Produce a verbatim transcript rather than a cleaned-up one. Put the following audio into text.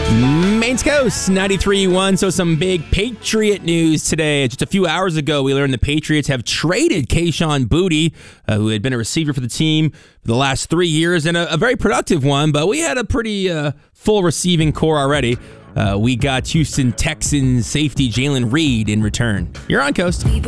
Maine's Coast, ninety-three point one. So some big Patriot news today. Just a few hours ago, we learned the Patriots have traded Kayshon Boutte, uh, who had been a receiver for the team for the last three years, and a, a very productive one, but we had a pretty uh, full receiving core already. Uh, we got Houston Texans safety Jalen Reed in return. You're on Coast.